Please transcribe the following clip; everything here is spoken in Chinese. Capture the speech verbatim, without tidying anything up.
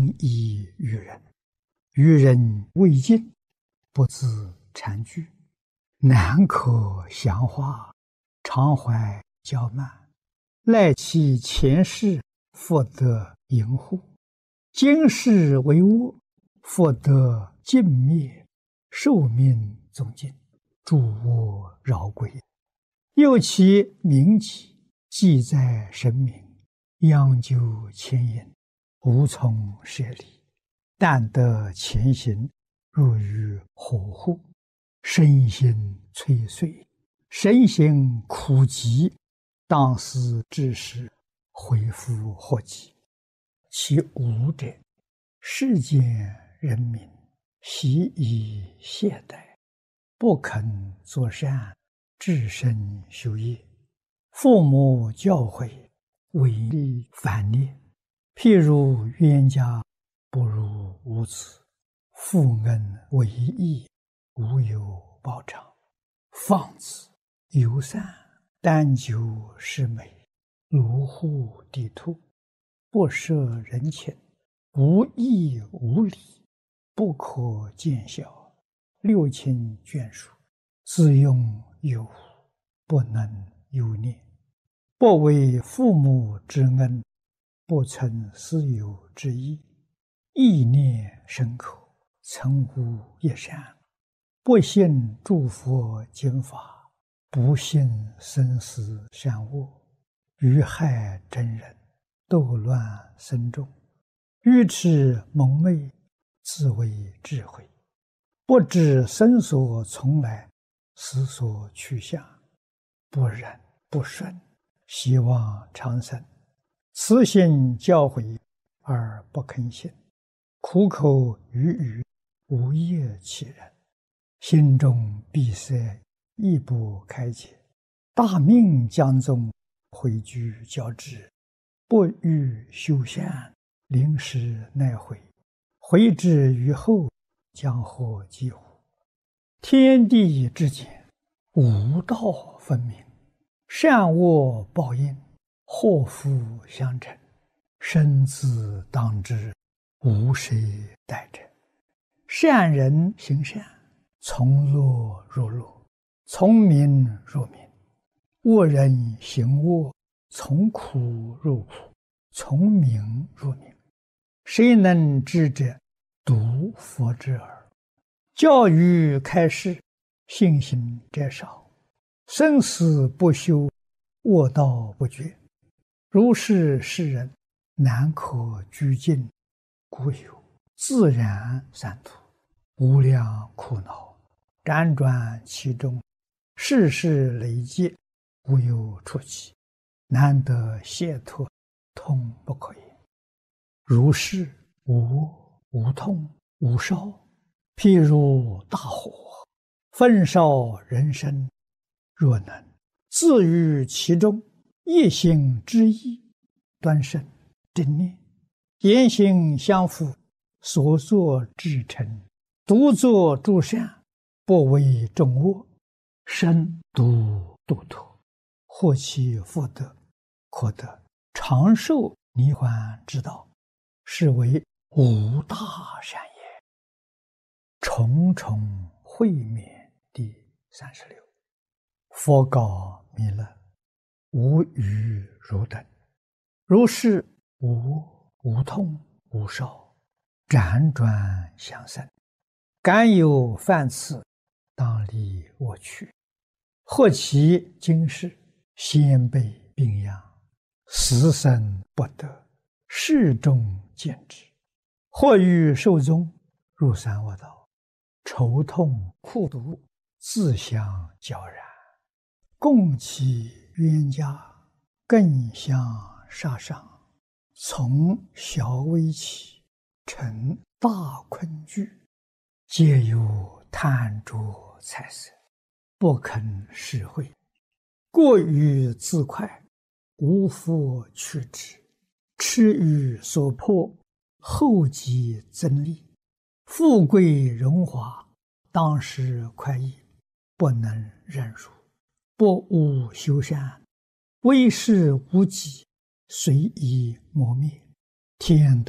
轻易于人，于人未尽，不自禅具，难可详化，常怀骄慢，赖其前世复得盈护，今世为恶，复得尽灭，寿命终尽，诸恶饶归。又其名己，既在神明，央究牵引，无从舍离，但得前行，入于火户，身心摧碎，身形苦疾，当思之时，恢复祸及。其无者，世间人民习以懈怠，不肯作善，至身修业，父母教诲，违逆反逆，譬如冤家不如无子，父恩为义，无有报偿，放子游散，但求是美，卢户地兔，不摄人情，无义无礼，不可见效，六亲眷属，自用有无，不能有念，不为父母之恩，不曾师友之意，意念深刻，曾无一善，不信诸佛经法，不信生死善恶，愚害真人，斗乱僧众，愚痴蒙昧，自为智慧，不知生所从来，死所去向，不忍不顺，希望长生，慈心教诲而不肯信，苦口语语，无业其人，心中闭塞，亦不开解，大命将终，回居交织，不欲修善，临时奈悔，悔之于后，将获几乎？天地之间，无道分明，善恶报应，祸福相承，生自当之，无谁代者。善人行善，从乐入乐，从名入名；恶人行恶，从苦入苦，从名入名。谁能知者？独佛之耳。教育开示，信行者少，生死不休，恶道不绝。如是世人，难可居尽，故有自然三途，无量苦恼，辗转其中，世事累积，无有出期，难得解脱，痛不可言。如是无恶无痛无烧，譬如大火，焚烧人身，若能自于其中，一心之意，端慎正念，言行相符，所作至诚，独作诸善，不为众恶，身独度脱，获其福德，可得长寿涅槃之道，是为无大善也。重重会面第三十六。佛告弥勒：无余汝等，如是无恶无痛无烧，辗转相生，敢有犯次，当离我去。或其今世，先辈病殃，死生不得，世中见之；或于寿终，入三恶道，愁痛苦毒，自相交然，共其冤家，更相杀伤，从小微起，成大困惧，皆有贪着财色，不肯施惠，过于自快，无复去之，痴于所迫，后继增利，富贵荣华，当时快意，不能忍辱，不务修善，为事无己，随意磨灭，天